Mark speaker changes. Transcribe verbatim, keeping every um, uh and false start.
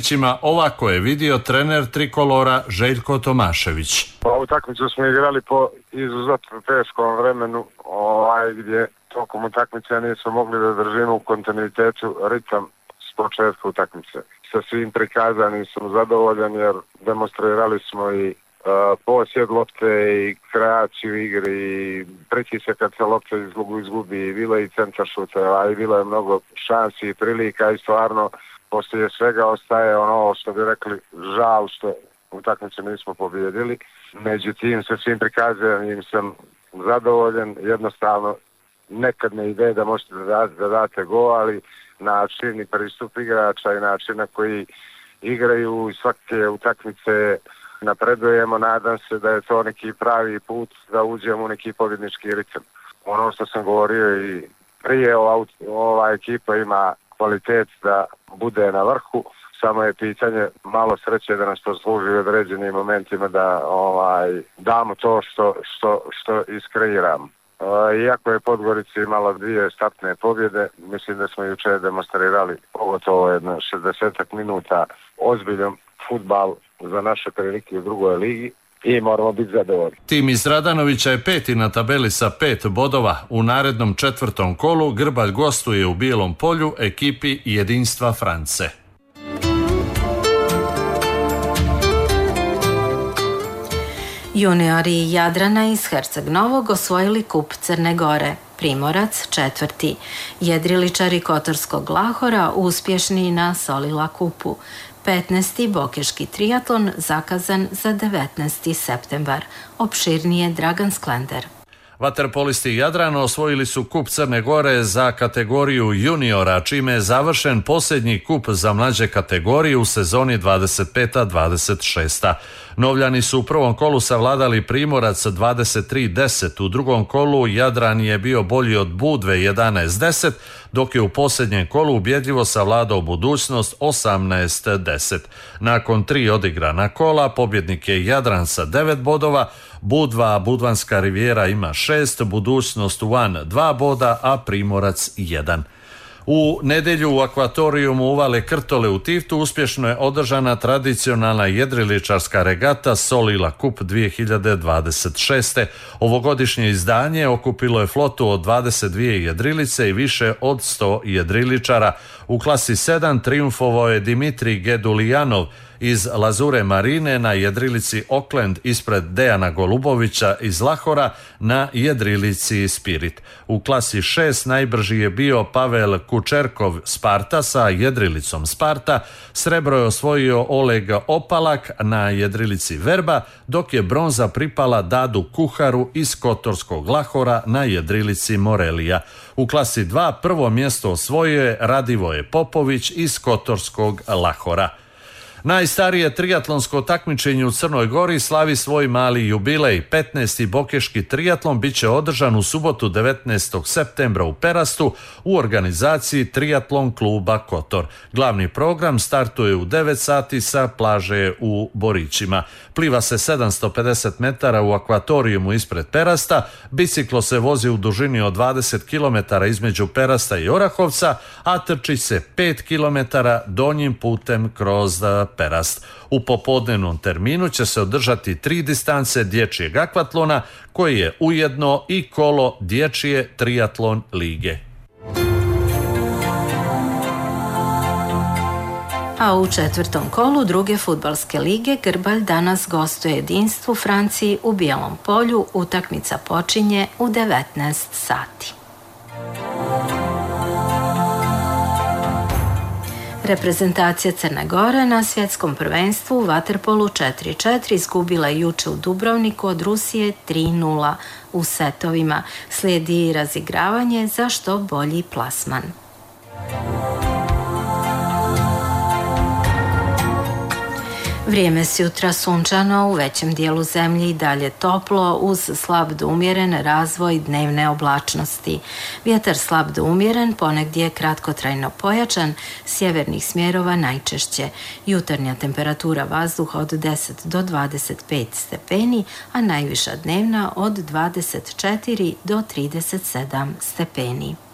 Speaker 1: Borićima ovako je vidio trener trikolora Željko Tomašević.
Speaker 2: Ovu utakmicu smo igrali po izuzetno teškom vremenu, ovaj, gdje tokom utakmice nismo mogli da držimo u kontinuitetu ritam s početka utakmice. Sa svim prikazanim sam zadovoljan jer demonstrirali smo i uh, posjed lopte i kreaciju igre i pritisak kad se lopta izgubi, izgubi i bilo i centar šuta, a i bilo je mnogo šansi i prilika i stvarno poslije svega ostaje ono što bi rekli žal što utakmicu nismo pobijedili. Međutim, sa svim prikazanim sam zadovoljan, jednostavno nekad ne ide da možete da date, da date go, ali način i pristup igrača i način na koji igraju i svake utakmice napredujemo, nadam se da je to neki pravi put da uđemo u neki pobjednički ritam. Ono što sam govorio i prije, ova, ova ekipa ima kvalitet da bude na vrhu, samo je pitanje malo sreće da nas posluži u određenim momentima da ovaj, damo to što, što, što iskreiramo. Iako je Podgorica imala dvije startne pobjede, mislim da smo jučer demonstrirali pogotovo jedno šezdeset minuta ozbiljan fudbal za naše prilike u drugoj ligi i moramo biti zadovoljni.
Speaker 1: Tim iz Radanovića je peti na tabeli sa pet bodova. U narednom četvrtom kolu Grbalj gostuje u Bijelom Polju ekipi Jedinstva France.
Speaker 3: Juniori Jadrana iz Herceg Novog osvojili kup Crne Gore. Primorac četvrti. Jedriličari Kotorskog Lahora uspješni na Solila kupu. petnaesti. Bokeški triatlon zakazan za devetnaesti septembar. Opširnije Dragan Sklender.
Speaker 1: Vaterpolisti Jadrana osvojili su kup Crne Gore za kategoriju juniora, čime je završen posljednji kup za mlađe kategorije u sezoni dvadeset peta dvadeset šesta. Novljani su u prvom kolu savladali Primorac dvadeset tri deset, u drugom kolu Jadran je bio bolji od Budve jedanaest deset, dok je u posljednjem kolu ubjedljivo savladao Budućnost osamnaest deset. Nakon tri odigrana kola, pobjednik je Jadran sa devet bodova, Budva, Budvanska rivijera ima šest, Budućnost One dva boda, a Primorac jedan. U nedjelju u akvatorijumu Uvale Krtole u Tivtu uspješno je održana tradicionalna jedriličarska regata Solila Kup dvije hiljade dvadeset šeste. Ovogodišnje izdanje okupilo je flotu od dvadeset dvije jedrilice i više od sto jedriličara. U klasi sedam triumfovao je Dimitrij Gedulijanov iz Lazure Marine na jedrilici Auckland ispred Dejana Golubovića iz Lahora na jedrilici Spirit. U klasi šest najbrži je bio Pavel Kučerkov Sparta sa jedrilicom Sparta, srebro je osvojio Oleg Opalak na jedrilici Verba, dok je bronza pripala Dadu Kuharu iz Kotorskog Lahora na jedrilici Morelija. U klasi dva prvo mjesto osvojio je Radivoje Popović iz Kotorskog Lahora. Najstarije triatlonsko takmičenje u Crnoj Gori slavi svoj mali jubilej. petnaesti. Bokeški triatlon bit će održan u subotu devetnaestog septembra u Perastu u organizaciji Triatlon kluba Kotor. Glavni program startuje u devet sati sa plaže u Borićima. Pliva se sedamsto pedeset metara u akvatorijumu ispred Perasta, biciklo se vozi u dužini od dvadeset kilometara između Perasta i Orahovca, a trči se pet kilometara donjim putem kroz Perast. U popodnevnom terminu će se održati tri distance dječjeg akvatlona, koji je ujedno i kolo dječje triatlon lige.
Speaker 3: A u četvrtom kolu druge fudbalske lige Grbalj danas gostuje Jedinstvu Franciji u Bijelom Polju. Utakmica počinje u devetnaest sati. Reprezentacija Crne Gore na svjetskom prvenstvu u vaterpolu četiri četiri izgubila juče u Dubrovniku od Rusije tri nula u setovima. Slijedi razigravanje za što bolji plasman. Vrijeme s jutra sunčano, u većem dijelu zemlje i dalje toplo uz slab do umjeren razvoj dnevne oblačnosti. Vjetar slab do umjeren, ponegdje kratkotrajno pojačan, sjevernih smjerova najčešće. Jutarnja temperatura vazduha od deset do dvadeset pet stepeni, a najviša dnevna od dvadeset četiri do trideset sedam stepeni.